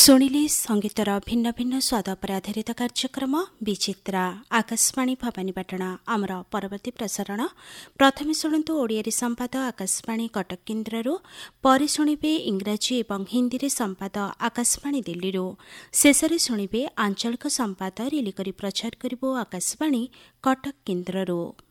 ଶୁଣିଲେ ସଙ୍ଗୀତର ଭିନ୍ନ ଭିନ୍ନ ସ୍ୱାଦ ଉପରେ ଆଧାରିତ କାର୍ଯ୍ୟକ୍ରମ ବିଚିତ୍ରା ଆକାଶବାଣୀ ଭବାନୀପାଟଣା। ଆମର ପରବର୍ତ୍ତୀ ପ୍ରସାରଣ ପ୍ରଥମେ ଶୁଣନ୍ତୁ ଓଡ଼ିଆରେ ସମ୍ବାଦ ଆକାଶବାଣୀ କଟକ କେନ୍ଦ୍ରରୁ, ପରେ ଶୁଣିବେ ଇଂରାଜୀ ଏବଂ ହିନ୍ଦୀରେ ସମ୍ବାଦ ଆକାଶବାଣୀ ଦିଲ୍ଲୀରୁ, ଶେଷରେ ଶୁଣିବେ ଆଞ୍ଚଳିକ ସମ୍ବାଦ ରିଲି କରି ପ୍ରଚାର କରିବ ଆକାଶବାଣୀ କଟକ କେନ୍ଦ୍ରରୁ।